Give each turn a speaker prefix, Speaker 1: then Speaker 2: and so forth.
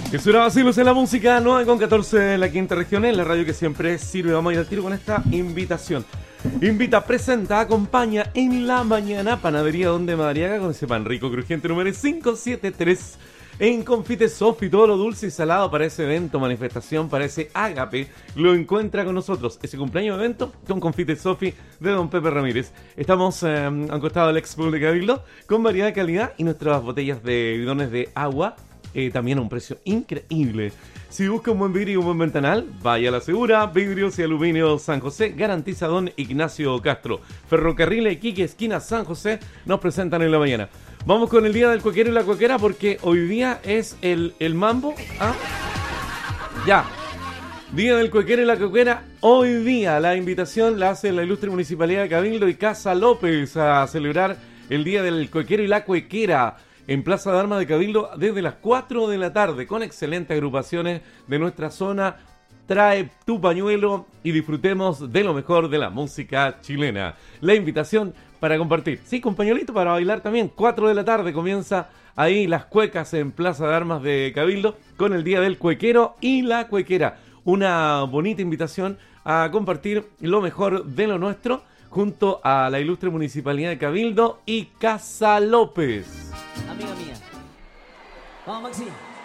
Speaker 1: Eso era Vacilos en la música, 9:14 en la quinta región, en la radio que siempre sirve. Vamos a ir al tiro con esta invitación. Invita, presenta, acompaña en la mañana Panadería Donde Madariaga con ese pan rico, crujiente número 573 en Confite Sofi. Todo lo dulce y salado para ese evento, manifestación, para ese ágape, lo encuentra con nosotros. Ese cumpleaños de evento con Confite Sofi de Don Pepe Ramírez. Estamos al costado del Expo de Cabildo con variedad de calidad y nuestras botellas de bidones de agua. También a un precio increíble. Si busca un buen vidrio y un buen ventanal, vaya a La Segura. Vidrios y Aluminio San José, garantiza don Ignacio Castro. Ferrocarril Iquique, esquina San José, nos presentan en la mañana. Vamos con el día del cuequero y la cuequera porque hoy día es el mambo. Ya. Día del cuequero y la cuequera. Hoy día la invitación la hace la ilustre Municipalidad de Cabildo y Casa López a celebrar el día del cuequero y la cuequera en Plaza de Armas de Cabildo desde las 4 de la tarde, con excelentes agrupaciones de nuestra zona. Trae tu pañuelo y disfrutemos de lo mejor de la música chilena. La invitación para compartir, sí, con pañuelito para bailar también. 4 de la tarde comienza ahí las cuecas en Plaza de Armas de Cabildo con el Día del Cuequero y la Cuequera. Una bonita invitación a compartir lo mejor de lo nuestro junto a la ilustre Municipalidad de Cabildo y Casa López.
Speaker 2: Amiga mía. Vamos, Maxi.